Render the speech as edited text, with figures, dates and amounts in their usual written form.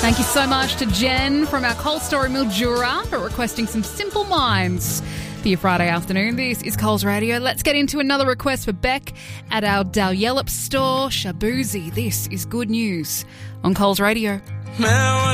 Thank you so much to Jen from our Coles store in Mildura for requesting some Simple Minds for your Friday afternoon. This is Coles Radio. Let's get into another request for Beck at our Dalyellop store, Shaboozey. This is Good News on Coles Radio.